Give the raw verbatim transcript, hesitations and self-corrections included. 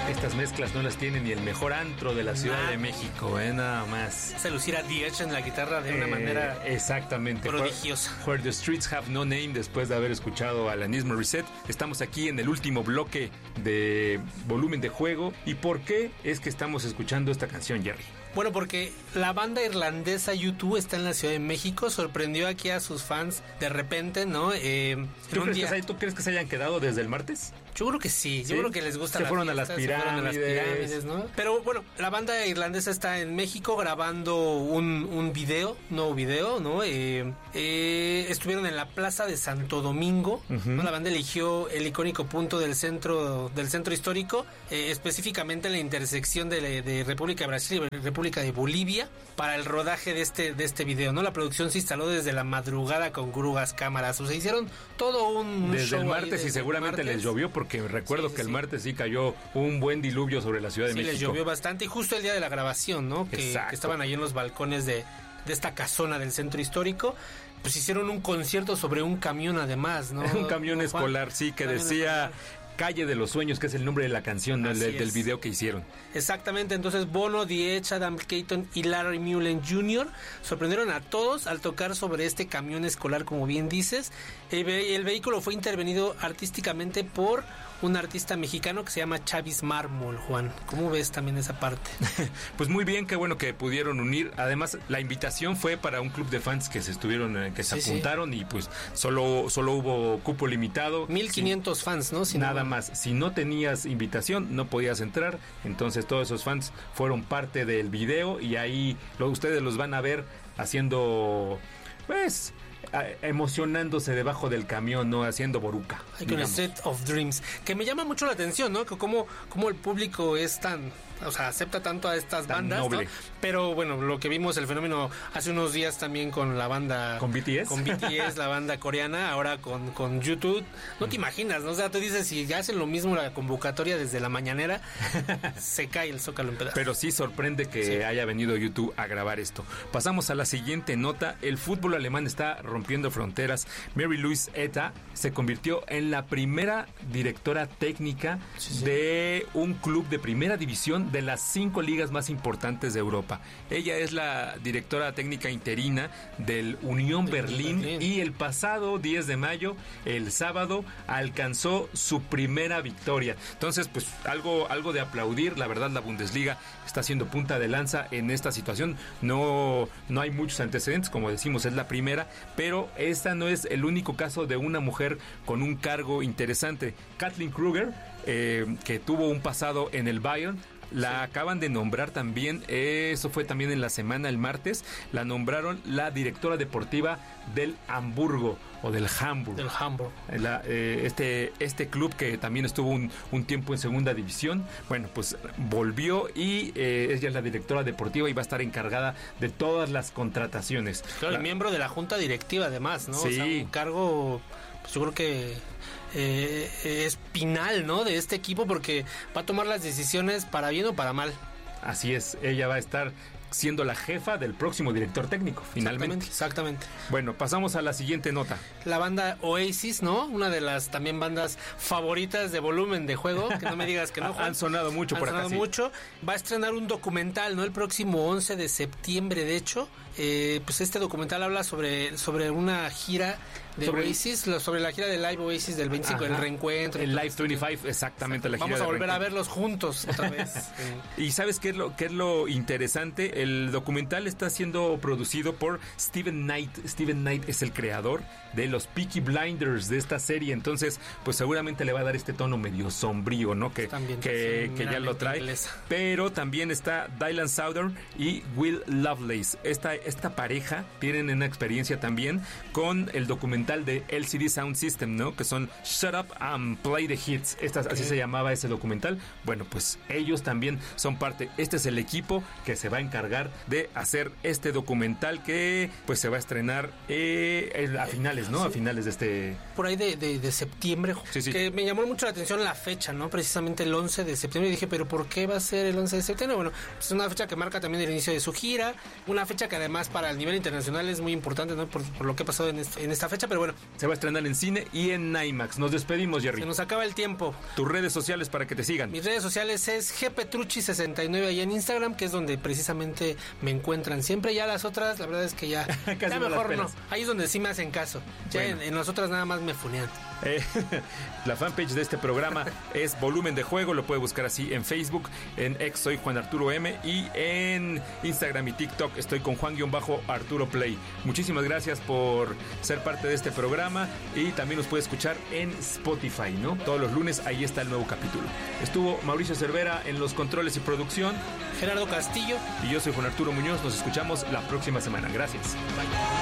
Estas mezclas no las tiene ni el mejor antro de la Ciudad Nada. de México, ¿eh? Nada más. Hace lucir a The Edge en la guitarra de una Eh, manera exactamente prodigiosa. Where, Where the Streets Have No Name, después de haber escuchado a Alanis Morissette. Estamos aquí en el último bloque de volumen de juego. ¿Y por qué es que estamos escuchando esta canción, Jerry? Bueno, porque la banda irlandesa U dos está en la Ciudad de México, sorprendió aquí a sus fans de repente, ¿no? Eh, ¿Tú, crees día... que se, ¿Tú crees que se hayan quedado desde el martes? Yo creo que sí, yo ¿Sí? creo que les gusta se la fueron, fiesta, a las pirámides. se fueron a las pirámides, ¿no? Pero bueno, la banda irlandesa está en México grabando un, un video, nuevo video, ¿no? Eh, eh, estuvieron en la Plaza de Santo Domingo, uh-huh. ¿no? La banda eligió el icónico punto del centro del centro histórico, eh, específicamente la intersección de, de República de Brasil y República de Bolivia para el rodaje de este de este video, ¿no? La producción se instaló desde la madrugada con grúas, cámaras, o sea, hicieron todo un, un desde show el martes desde y seguramente martes. les llovió porque recuerdo sí, sí, que el sí. martes sí cayó un buen diluvio sobre la Ciudad de sí, México. Sí, les llovió bastante y justo el día de la grabación, ¿no? Que, que estaban ahí en los balcones de, de esta casona del centro histórico. Pues hicieron un concierto sobre un camión además, ¿no? un camión ¿no, escolar, sí, que decía Calle de los Sueños, que es el nombre de la canción del, del video que hicieron. Exactamente, entonces Bono, The Edge, Adam Clayton y Larry Mullen junior sorprendieron a todos al tocar sobre este camión escolar, como bien dices. El, ve- el vehículo fue intervenido artísticamente por un artista mexicano que se llama Chavis Mármol, Juan. ¿Cómo ves también esa parte? Pues muy bien, qué bueno que pudieron unir. Además, la invitación fue para un club de fans que se estuvieron, que se sí, apuntaron sí. y pues solo, solo hubo cupo limitado. mil quinientos sin, fans, ¿no? Sin nada no... más. Si no tenías invitación, no podías entrar. Entonces todos esos fans fueron parte del video y ahí lo, ustedes los van a ver haciendo, pues... emocionándose debajo del camión, ¿no? Haciendo boruca. Ay, con el Set of Dreams, que me llama mucho la atención, ¿no? Que cómo, cómo el público es tan, o sea, acepta tanto a estas tan bandas, noble. ¿no? Pero bueno, lo que vimos el fenómeno hace unos días también con la banda... ¿Con B T S? Con B T S, la banda coreana, ahora con, con YouTube. No te imaginas, ¿no? O sea, tú dices, si ya hacen lo mismo la convocatoria desde la mañanera, se cae el Zócalo en pedazos. Pero sí sorprende que sí. haya venido YouTube a grabar esto. Pasamos a la siguiente nota. El fútbol alemán está rompiendo fronteras. Mary Louise Eta se convirtió en la primera directora técnica sí, sí. de un club de primera división de las cinco ligas más importantes de Europa. Ella es la directora técnica interina del Unión Berlín, Berlín y el pasado diez de mayo, el sábado, alcanzó su primera victoria. Entonces, pues algo, algo de aplaudir. La verdad, la Bundesliga está haciendo punta de lanza en esta situación. No, no hay muchos antecedentes, como decimos, es la primera, pero esta no es el único caso de una mujer con un cargo interesante. Kathleen Kruger, eh, que tuvo un pasado en el Bayern, la sí. acaban de nombrar también, eh, eso fue también en la semana, el martes, la nombraron la directora deportiva del Hamburgo o del Hamburg. Del Hamburg. La, eh, este, este club que también estuvo un, un tiempo en segunda división, bueno, pues volvió y eh, ella es la directora deportiva y va a estar encargada de todas las contrataciones. Claro, la, y miembro de la junta directiva además, ¿no? Sí. O sea, un cargo, pues yo creo que eh, espinal, ¿no? De este equipo porque va a tomar las decisiones para bien o para mal. Así es, ella va a estar siendo la jefa del próximo director técnico, finalmente. Exactamente, exactamente. Bueno, pasamos a la siguiente nota. La banda Oasis, ¿no? Una de las también bandas favoritas de volumen de juego, que no me digas que no, Juan. Han sonado mucho Han por sonado acá, sí. mucho. Va a estrenar un documental, ¿no? El próximo once de septiembre, de hecho. Eh, pues este documental habla sobre, sobre una gira de sobre Oasis, el... sobre la gira de Live Oasis del veinticinco, Ajá. el reencuentro. El Live veinticinco, exactamente, la gira Vamos a volver a verlos juntos otra vez. Y ¿sabes qué es lo, qué es lo interesante? El documental está siendo producido por Steven Knight. Steven Knight es el creador de los Peaky Blinders, de esta serie, entonces pues seguramente le va a dar este tono medio sombrío, ¿no? Que, que, que ya lo trae. Inglesa. Pero también está Dylan Southern y Will Lovelace. Esta, esta pareja tienen una experiencia también con el documental de L C D Sound System, ¿no? Que son Shut Up and Play the Hits. Esta, okay. Así se llamaba ese documental. Bueno, pues ellos también son parte. Este es el equipo que se va a encargar de hacer este documental que pues se va a estrenar eh, a finales, ¿no? Sí. A finales de este... Por ahí de, de, de septiembre. Sí, sí. Que me llamó mucho la atención la fecha, ¿no? Precisamente el once de septiembre. Y dije, ¿pero por qué va a ser el once de septiembre? Bueno, pues es una fecha que marca también el inicio de su gira. Una fecha que además para el nivel internacional es muy importante, ¿no? Por, por lo que ha pasado en, este, en esta fecha. pero bueno. Se va a estrenar en cine y en IMAX. Nos despedimos, Jerry. Se nos acaba el tiempo. Tus redes sociales para que te sigan. Mis redes sociales es gpetrucci sesenta y nueve ahí en Instagram, que es donde precisamente me encuentran siempre. Ya las otras, la verdad es que ya, ya no mejor no. Ahí es donde sí me hacen caso. Ya bueno. en, en las otras nada más me funean. Eh, la fanpage de este programa es Volumen de Juego, lo puede buscar así en Facebook, en X soy Juan Arturo M y en Instagram y TikTok estoy con Juan-Arturo Play. Muchísimas gracias por ser parte de este programa y también nos puede escuchar en Spotify, ¿no? Todos los lunes ahí está el nuevo capítulo. Estuvo Mauricio Cervera en los controles y producción, Gerardo Castillo y yo soy Juan Arturo Muñoz. Nos escuchamos la próxima semana. Gracias. Bye.